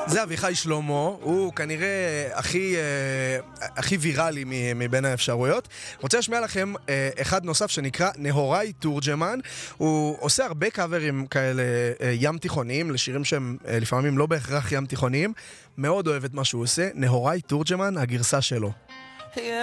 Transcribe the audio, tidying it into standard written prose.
זה אביחי שלמה, הוא כנראה הכי ויראלי מבין האפשרויות. רוצה לשמיע לכם אחד נוסף שנקרא נהוראי תורג'מן. הוא עושה הרבה קאברים כאלה ים תיכוניים, לשירים שהם לפעמים לא בהכרח ים תיכוניים. מאוד אוהב את מה שהוא עושה. נהוראי תורג'מן, הגרסה שלו.